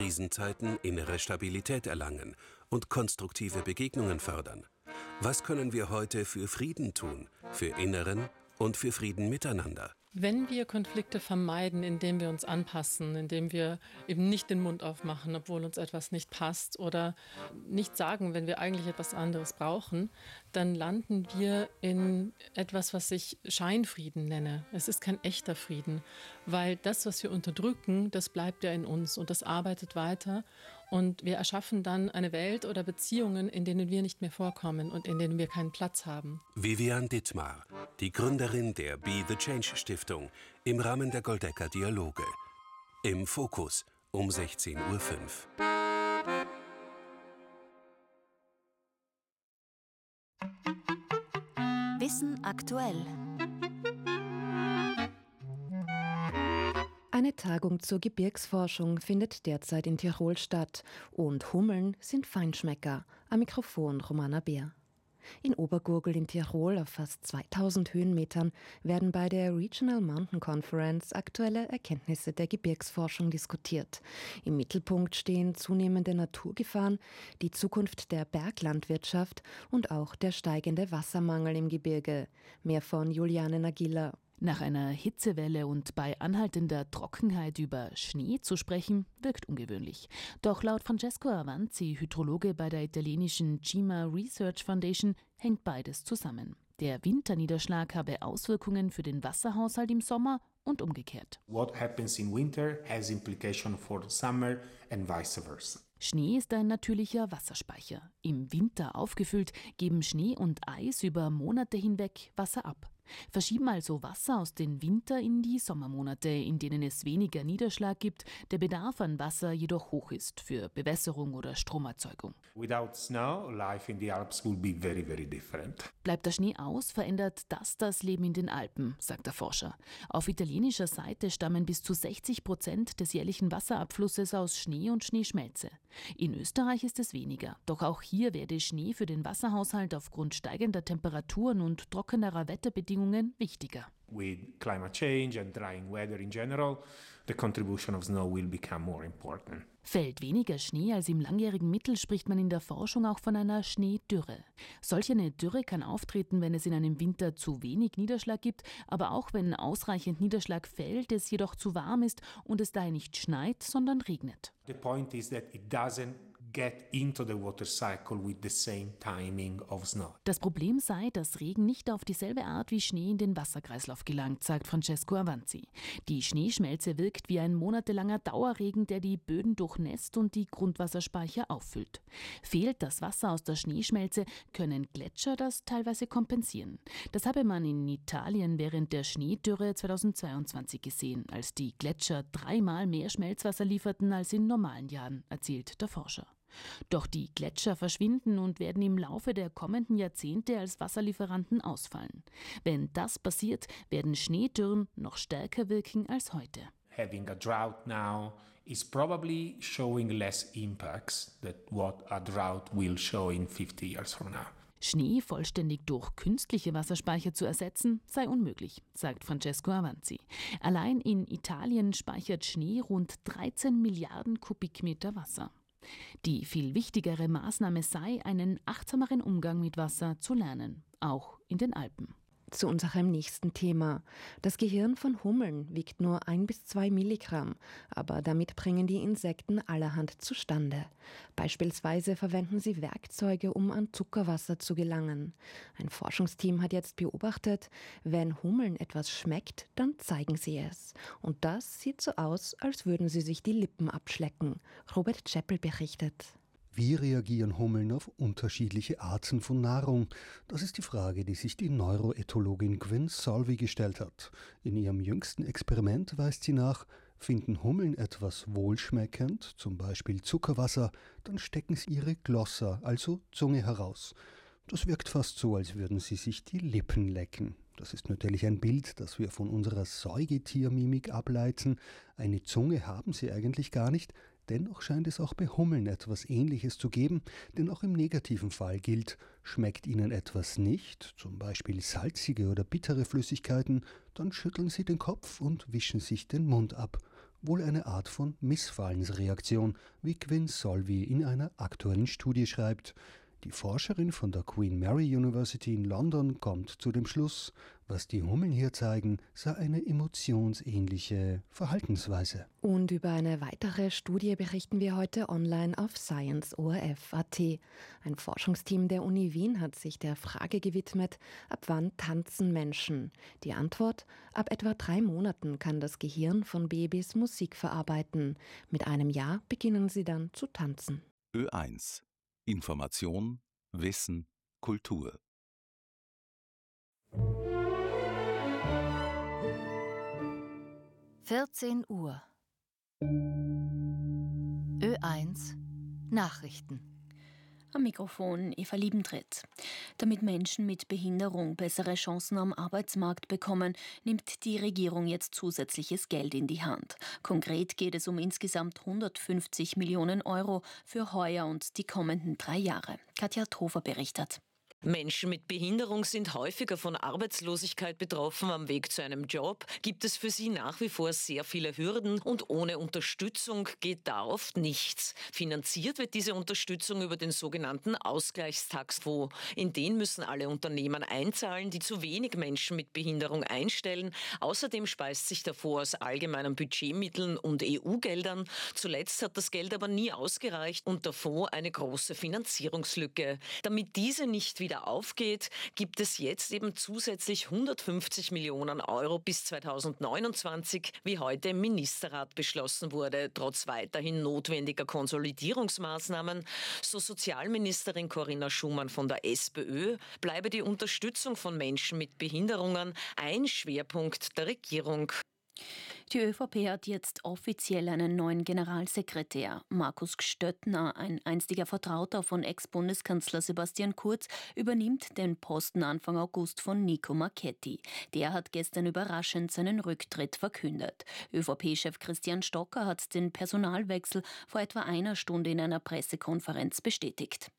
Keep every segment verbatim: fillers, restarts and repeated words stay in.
Krisenzeiten innere Stabilität erlangen und konstruktive Begegnungen fördern. Was können wir heute für Frieden tun, für inneren und für Frieden miteinander? Wenn wir Konflikte vermeiden, indem wir uns anpassen, indem wir eben nicht den Mund aufmachen, obwohl uns etwas nicht passt oder nicht sagen, wenn wir eigentlich etwas anderes brauchen, dann landen wir in etwas, was ich Scheinfrieden nenne. Es ist kein echter Frieden, weil das, was wir unterdrücken, das bleibt ja in uns und das arbeitet weiter und wir erschaffen dann eine Welt oder Beziehungen, in denen wir nicht mehr vorkommen und in denen wir keinen Platz haben. Vivian Dittmar, die Gründerin der Be the Change Stiftung, im Rahmen der Goldecker Dialoge. Im Fokus um sechzehn Uhr fünf. Wissen aktuell. Eine Tagung zur Gebirgsforschung findet derzeit in Tirol statt und Hummeln sind Feinschmecker. Am Mikrofon Romana Beer. In Obergurgl in Tirol auf fast zweitausend Höhenmetern werden bei der Regional Mountain Conference aktuelle Erkenntnisse der Gebirgsforschung diskutiert. Im Mittelpunkt stehen zunehmende Naturgefahren, die Zukunft der Berglandwirtschaft und auch der steigende Wassermangel im Gebirge. Mehr von Juliane Nagila. Nach einer Hitzewelle und bei anhaltender Trockenheit über Schnee zu sprechen, wirkt ungewöhnlich. Doch laut Francesco Avanzi, Hydrologe bei der italienischen Cima Research Foundation, hängt beides zusammen. Der Winterniederschlag habe Auswirkungen für den Wasserhaushalt im Sommer und umgekehrt. What happens in winter has implication for summer and vice versa. Schnee ist ein natürlicher Wasserspeicher. Im Winter aufgefüllt, geben Schnee und Eis über Monate hinweg Wasser ab. Verschieben also Wasser aus den Winter- in die Sommermonate, in denen es weniger Niederschlag gibt, der Bedarf an Wasser jedoch hoch ist für Bewässerung oder Stromerzeugung. Without snow, life in the Alps will be very, very different. Bleibt der Schnee aus, verändert das das Leben in den Alpen, sagt der Forscher. Auf italienischer Seite stammen bis zu sechzig Prozent des jährlichen Wasserabflusses aus Schnee und Schneeschmelze. In Österreich ist es weniger, doch auch hier werde Schnee für den Wasserhaushalt aufgrund steigender Temperaturen und trockenerer Wetterbedingungen wichtiger. With climate change and drying weather in general, the contribution of snow will become more important. Fällt weniger Schnee als im langjährigen Mittel, spricht man in der Forschung auch von einer Schneedürre. Solch eine Dürre kann auftreten, wenn es in einem Winter zu wenig Niederschlag gibt, aber auch wenn ausreichend Niederschlag fällt, es jedoch zu warm ist und es daher nicht schneit, sondern regnet. The point is that it doesn't get into the water cycle with the same timing of snow. Das Problem sei, dass Regen nicht auf dieselbe Art wie Schnee in den Wasserkreislauf gelangt, sagt Francesco Avanzi. Die Schneeschmelze wirkt wie ein monatelanger Dauerregen, der die Böden durchnässt und die Grundwasserspeicher auffüllt. Fehlt das Wasser aus der Schneeschmelze, können Gletscher das teilweise kompensieren. Das habe man in Italien während der Schneedürre zweitausendzweiundzwanzig gesehen, als die Gletscher dreimal mehr Schmelzwasser lieferten als in normalen Jahren, erzählt der Forscher. Doch die Gletscher verschwinden und werden im Laufe der kommenden Jahrzehnte als Wasserlieferanten ausfallen. Wenn das passiert, werden Schneedürren noch stärker wirken als heute. Having a drought now is probably showing less impacts than what a drought will show in fifty years from now. Schnee vollständig durch künstliche Wasserspeicher zu ersetzen, sei unmöglich, sagt Francesco Avanzi. Allein in Italien speichert Schnee rund dreizehn Milliarden Kubikmeter Wasser. Die viel wichtigere Maßnahme sei, einen achtsameren Umgang mit Wasser zu lernen, auch in den Alpen. Zu unserem nächsten Thema. Das Gehirn von Hummeln wiegt nur ein bis zwei Milligramm, aber damit bringen die Insekten allerhand zustande. Beispielsweise verwenden sie Werkzeuge, um an Zuckerwasser zu gelangen. Ein Forschungsteam hat jetzt beobachtet, wenn Hummeln etwas schmeckt, dann zeigen sie es. Und das sieht so aus, als würden sie sich die Lippen abschlecken. Robert Chappell berichtet. Wie reagieren Hummeln auf unterschiedliche Arten von Nahrung? Das ist die Frage, die sich die Neuroethologin Gwen Solvi gestellt hat. In ihrem jüngsten Experiment weist sie nach, finden Hummeln etwas wohlschmeckend, zum Beispiel Zuckerwasser, dann stecken sie ihre Glossa, also Zunge, heraus. Das wirkt fast so, als würden sie sich die Lippen lecken. Das ist natürlich ein Bild, das wir von unserer Säugetiermimik ableiten. Eine Zunge haben sie eigentlich gar nicht. Dennoch scheint es auch bei Hummeln etwas Ähnliches zu geben, denn auch im negativen Fall gilt, schmeckt ihnen etwas nicht, zum Beispiel salzige oder bittere Flüssigkeiten, dann schütteln sie den Kopf und wischen sich den Mund ab. wohl eine Art von Missfallensreaktion, wie Gwyn Solvi in einer aktuellen Studie schreibt. Die Forscherin von der Queen Mary University in London kommt zu dem Schluss, was die Hummeln hier zeigen, sei eine emotionsähnliche Verhaltensweise. Und über eine weitere Studie berichten wir heute online auf science O R F Punkt A T. Ein Forschungsteam der Uni Wien hat sich der Frage gewidmet, ab wann tanzen Menschen? Die Antwort: Ab etwa drei Monaten kann das Gehirn von Babys Musik verarbeiten. Mit einem Jahr beginnen sie dann zu tanzen. Ö eins. Information, Wissen, Kultur. vierzehn Uhr. Ö eins Nachrichten. Am Mikrofon Eva Liebentritt. Damit Menschen mit Behinderung bessere Chancen am Arbeitsmarkt bekommen, nimmt die Regierung jetzt zusätzliches Geld in die Hand. Konkret geht es um insgesamt hundertfünfzig Millionen Euro für heuer und die kommenden drei Jahre. Katja Tofer berichtet. Menschen mit Behinderung sind häufiger von Arbeitslosigkeit betroffen. Am Weg zu einem Job gibt es für sie nach wie vor sehr viele Hürden und ohne Unterstützung geht da oft nichts. Finanziert wird diese Unterstützung über den sogenannten Ausgleichstaxfonds. In den müssen alle Unternehmen einzahlen, die zu wenig Menschen mit Behinderung einstellen. Außerdem speist sich der Fonds aus allgemeinen Budgetmitteln und E U-Geldern. Zuletzt hat das Geld aber nie ausgereicht und der Fonds eine große Finanzierungslücke. Damit diese nicht wieder aufgeht, gibt es jetzt eben zusätzlich hundertfünfzig Millionen Euro bis zweitausendneunundzwanzig, wie heute im Ministerrat beschlossen wurde, trotz weiterhin notwendiger Konsolidierungsmaßnahmen. So Sozialministerin Corinna Schumann von der SPÖ, bleibe die Unterstützung von Menschen mit Behinderungen ein Schwerpunkt der Regierung. Die ÖVP hat jetzt offiziell einen neuen Generalsekretär. Markus Gstöttner, ein einstiger Vertrauter von Ex-Bundeskanzler Sebastian Kurz, übernimmt den Posten Anfang August von Nico Marchetti. Der hat gestern überraschend seinen Rücktritt verkündet. ÖVP-Chef Christian Stocker hat den Personalwechsel vor etwa einer Stunde in einer Pressekonferenz bestätigt.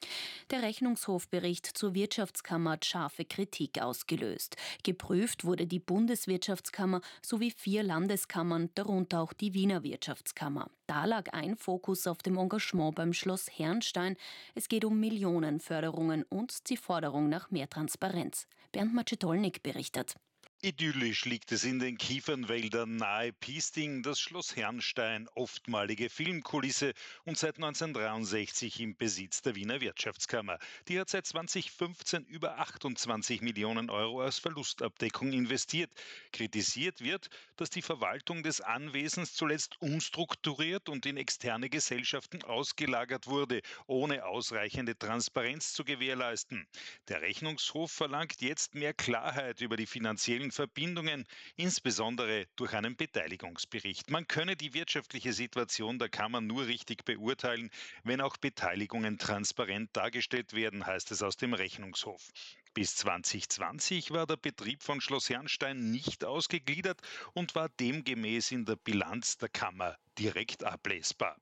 Der Rechnungshofbericht zur Wirtschaftskammer hat scharfe Kritik ausgelöst. Geprüft wurde die Bundeswirtschaftskammer sowie vier Landeskammern, darunter auch die Wiener Wirtschaftskammer. Da lag ein Fokus auf dem Engagement beim Schloss Herrnstein. Es geht um Millionenförderungen und die Forderung nach mehr Transparenz. Bernd Macetolnik berichtet. Idyllisch liegt es in den Kiefernwäldern nahe Piesting, das Schloss Herrnstein, oftmalige Filmkulisse und seit neunzehnhundertdreiundsechzig im Besitz der Wiener Wirtschaftskammer. Die hat seit zweitausendfünfzehn über achtundzwanzig Millionen Euro als Verlustabdeckung investiert. Kritisiert wird, dass die Verwaltung des Anwesens zuletzt umstrukturiert und in externe Gesellschaften ausgelagert wurde, ohne ausreichende Transparenz zu gewährleisten. Der Rechnungshof verlangt jetzt mehr Klarheit über die finanziellen Verbindungen, insbesondere durch einen Beteiligungsbericht. Man könne die wirtschaftliche Situation der Kammer nur richtig beurteilen, wenn auch Beteiligungen transparent dargestellt werden, heißt es aus dem Rechnungshof. Bis zweitausendzwanzig war der Betrieb von Schloss Herrnstein nicht ausgegliedert und war demgemäß in der Bilanz der Kammer direkt ablesbar.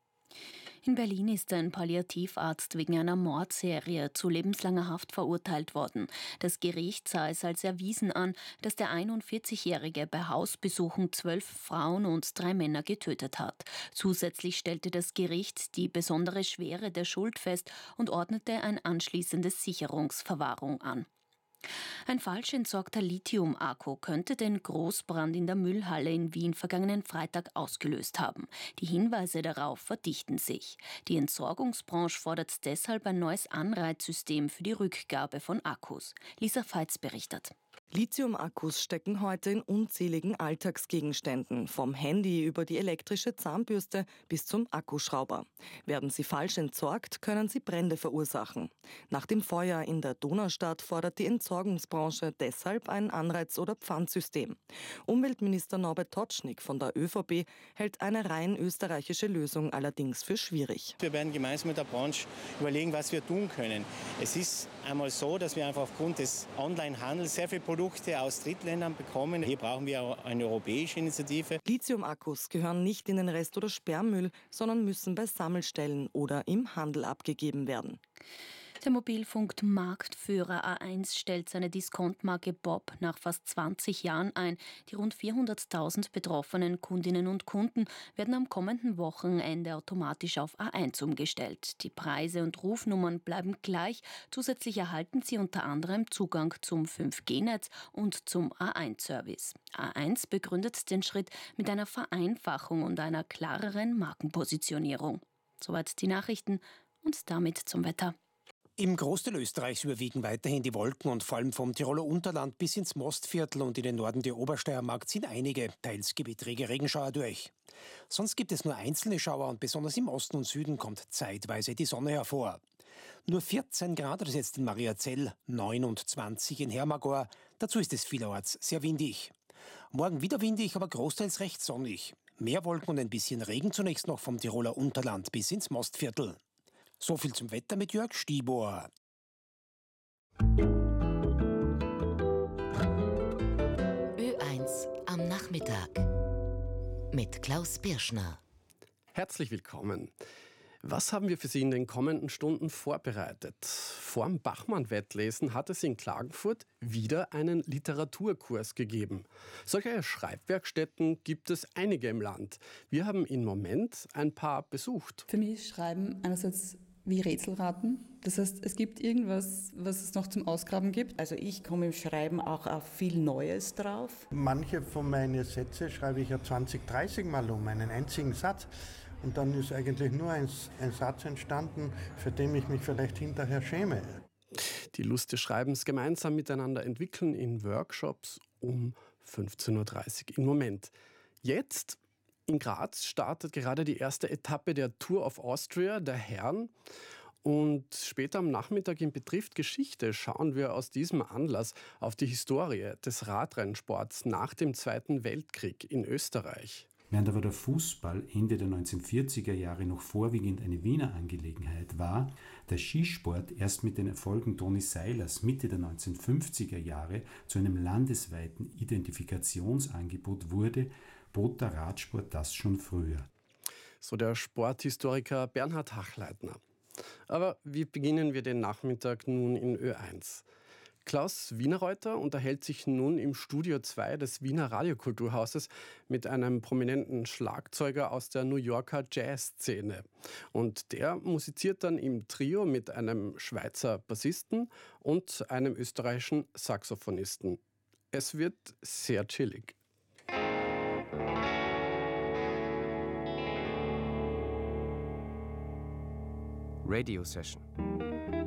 In Berlin ist ein Palliativarzt wegen einer Mordserie zu lebenslanger Haft verurteilt worden. Das Gericht sah es als erwiesen an, dass der einundvierzigjährige bei Hausbesuchen zwölf Frauen und drei Männer getötet hat. Zusätzlich stellte das Gericht die besondere Schwere der Schuld fest und ordnete ein anschließendes Sicherungsverwahrung an. Ein falsch entsorgter Lithium-Akku könnte den Großbrand in der Müllhalle in Wien vergangenen Freitag ausgelöst haben. Die Hinweise darauf verdichten sich. Die Entsorgungsbranche fordert deshalb ein neues Anreizsystem für die Rückgabe von Akkus. Lisa Veitz berichtet. Lithium-Akkus stecken heute in unzähligen Alltagsgegenständen, vom Handy über die elektrische Zahnbürste bis zum Akkuschrauber. Werden sie falsch entsorgt, können sie Brände verursachen. Nach dem Feuer in der Donaustadt fordert die Entsorgungsbranche deshalb ein Anreiz- oder Pfandsystem. Umweltminister Norbert Totschnig von der ÖVP hält eine rein österreichische Lösung allerdings für schwierig. Wir werden gemeinsam mit der Branche überlegen, was wir tun können. Es ist einmal so, dass wir einfach aufgrund des Onlinehandels sehr viele Produkte aus Drittländern bekommen. Hier brauchen wir auch eine europäische Initiative. Lithium-Akkus gehören nicht in den Rest- oder Sperrmüll, sondern müssen bei Sammelstellen oder im Handel abgegeben werden. Der Mobilfunkmarktführer A eins stellt seine Diskontmarke Bob nach fast zwanzig Jahren ein. Die rund vierhunderttausend betroffenen Kundinnen und Kunden werden am kommenden Wochenende automatisch auf A eins umgestellt. Die Preise und Rufnummern bleiben gleich. Zusätzlich erhalten sie unter anderem Zugang zum fünf G Netz und zum A eins Service. A eins begründet den Schritt mit einer Vereinfachung und einer klareren Markenpositionierung. Soweit die Nachrichten und damit zum Wetter. Im Großteil Österreichs überwiegen weiterhin die Wolken und vor allem vom Tiroler Unterland bis ins Mostviertel und in den Norden der Obersteiermark ziehen einige, teils gewittrige Regenschauer durch. Sonst gibt es nur einzelne Schauer und besonders im Osten und Süden kommt zeitweise die Sonne hervor. Nur vierzehn Grad, das ist jetzt in Mariazell, neunundzwanzig in Hermagor. Dazu ist es vielerorts sehr windig. Morgen wieder windig, aber großteils recht sonnig. Mehr Wolken und ein bisschen Regen zunächst noch vom Tiroler Unterland bis ins Mostviertel. So viel zum Wetter mit Jörg Stibor. Ö eins am Nachmittag mit Klaus Birschner. Herzlich willkommen. Was haben wir für Sie in den kommenden Stunden vorbereitet? Vorm Bachmann-Wettlesen hat es in Klagenfurt wieder einen Literaturkurs gegeben. Solche Schreibwerkstätten gibt es einige im Land. Wir haben im Moment ein paar besucht. Für mich ist Schreiben einerseits wie Rätselraten. Das heißt, es gibt irgendwas, was es noch zum Ausgraben gibt. Also ich komme im Schreiben auch auf viel Neues drauf. Manche von meinen Sätze schreibe ich ja zwanzig, dreißig Mal um, einen einzigen Satz. Und dann ist eigentlich nur ein, ein Satz entstanden, für den ich mich vielleicht hinterher schäme. Die Lust des Schreibens gemeinsam miteinander entwickeln in Workshops um fünfzehn Uhr dreißig im Moment. Jetzt in Graz startet gerade die erste Etappe der Tour of Austria, der Herren. Und später am Nachmittag in Betrifft Geschichte schauen wir aus diesem Anlass auf die Historie des Radrennsports nach dem Zweiten Weltkrieg in Österreich. Während aber der Fußball Ende der neunzehnhundertvierziger Jahre noch vorwiegend eine Wiener Angelegenheit war, der Skisport erst mit den Erfolgen Toni Seilers Mitte der neunzehnhundertfünfziger Jahre zu einem landesweiten Identifikationsangebot wurde, bot der Radsport das schon früher. So der Sporthistoriker Bernhard Hachleitner. Aber wie beginnen wir den Nachmittag nun in Ö eins? Klaus Wienerreuter unterhält sich nun im Studio zwei des Wiener Radiokulturhauses mit einem prominenten Schlagzeuger aus der New Yorker Jazzszene. Und der musiziert dann im Trio mit einem Schweizer Bassisten und einem österreichischen Saxophonisten. Es wird sehr chillig. Radio Session.